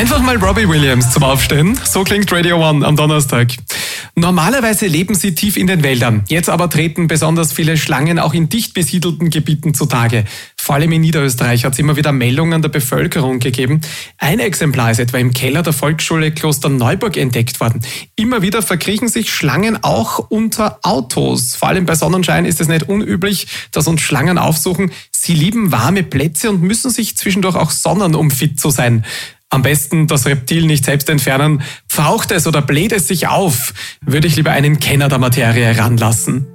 Einfach mal Robbie Williams zum Aufstehen. So klingt Radio 1 am Donnerstag. Normalerweise leben sie tief in den Wäldern. Jetzt aber treten besonders viele Schlangen auch in dicht besiedelten Gebieten zutage. Vor allem in Niederösterreich hat es immer wieder Meldungen der Bevölkerung gegeben. Ein Exemplar ist etwa im Keller der Volksschule Klosterneuburg entdeckt worden. Immer wieder verkriechen sich Schlangen auch unter Autos. Vor allem bei Sonnenschein ist es nicht unüblich, dass uns Schlangen aufsuchen. Sie lieben warme Plätze und müssen sich zwischendurch auch sonnen, um fit zu sein. Am besten das Reptil nicht selbst entfernen. Pfaucht es oder bläht es sich auf, würde ich lieber einen Kenner der Materie heranlassen.